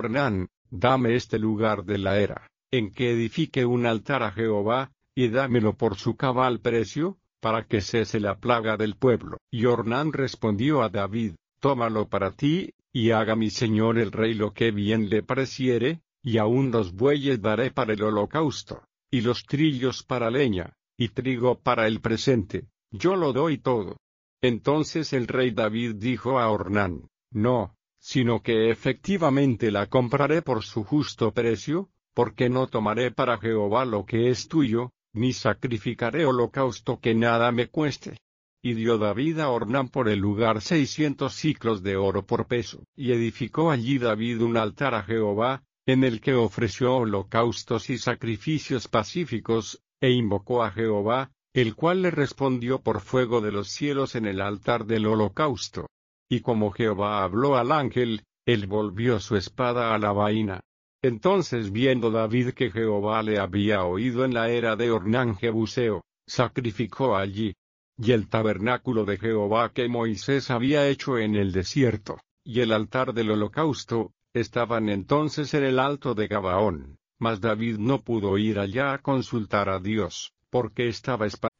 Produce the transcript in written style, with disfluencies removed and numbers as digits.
Ornán, dame este lugar de la era, en que edifique un altar a Jehová, y dámelo por su cabal precio, para que cese la plaga del pueblo. Y Ornán respondió a David, tómalo para ti, y haga mi señor el rey lo que bien le pareciere, y aun los bueyes daré para el holocausto, y los trillos para leña, y trigo para el presente, yo lo doy todo. Entonces el rey David dijo a Ornán, no, sino que efectivamente la compraré por su justo precio, porque no tomaré para Jehová lo que es tuyo, ni sacrificaré holocausto que nada me cueste. Y dio David a Ornán por el lugar 600 siclos de oro por peso. Y edificó allí David un altar a Jehová, en el que ofreció holocaustos y sacrificios pacíficos, e invocó a Jehová, el cual le respondió por fuego de los cielos en el altar del holocausto. Y como Jehová habló al ángel, él volvió su espada a la vaina. Entonces viendo David que Jehová le había oído en la era de Ornán Jebuseo, sacrificó allí. Y el tabernáculo de Jehová que Moisés había hecho en el desierto, y el altar del holocausto, estaban entonces en el alto de Gabaón, mas David no pudo ir allá a consultar a Dios, porque estaba